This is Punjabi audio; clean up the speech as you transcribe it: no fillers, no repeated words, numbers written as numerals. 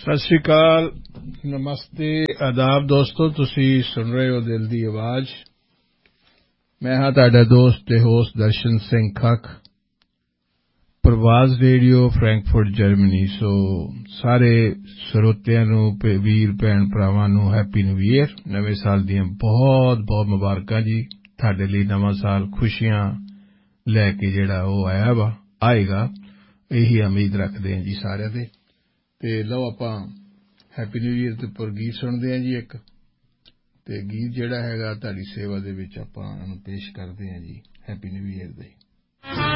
ਸਤਿ ਸ਼੍ਰੀ ਅਕਾਲ, ਨਮਸਤੇ, ਆਦਾਬ ਦੋਸਤੋ। ਤੁਸੀਂ ਸੁਣ ਰਹੇ ਹੋ ਦਿਲ ਦੀ ਆਵਾਜ਼। ਮੈਂ ਹਾਂ ਤੁਹਾਡਾ ਦੋਸਤ ਤੇ host Darshan Singh Khakh, ਪ੍ਰਵਾਜ਼ radio Frankfurt Germany. ਸੋ ਸਾਰੇ ਸਰੋਤਿਆਂ ਨੂੰ, ਵੀਰ ਭੈਣ ਭਰਾਵਾਂ ਨੂੰ ਹੈਪੀ ਨਿਊ ਈਅਰ, ਨਵੇਂ ਸਾਲ ਦੀਆਂ ਬਹੁਤ ਬਹੁਤ ਮੁਬਾਰਕਾਂ ਜੀ। ਤੁਹਾਡੇ ਲਈ ਨਵਾਂ ਸਾਲ ਖੁਸ਼ੀਆਂ ਲੈ ਕੇ ਜਿਹੜਾ ਉਹ ਆਏਗਾ, ਇਹੀ ਉਮੀਦ ਰੱਖਦੇ ਹਾਂ ਜੀ ਸਾਰਿਆਂ ਦੇ। ਤੇ ਲਓ ਆਪਾਂ ਹੈਪੀ ਨਿਊ ਈਅਰ ਦੇ ਉੱਪਰ ਗੀਤ ਸੁਣਦੇ ਹਾਂ ਜੀ ਇੱਕ, ਤੇ ਗੀਤ ਜਿਹੜਾ ਹੈਗਾ ਤੁਹਾਡੀ ਸੇਵਾ ਦੇ ਵਿੱਚ ਆਪਾਂ ਇਹਨੂੰ ਪੇਸ਼ ਕਰਦੇ ਹਾਂ ਜੀ ਹੈਪੀ ਨਿਊ ਈਅਰ ਦੇ।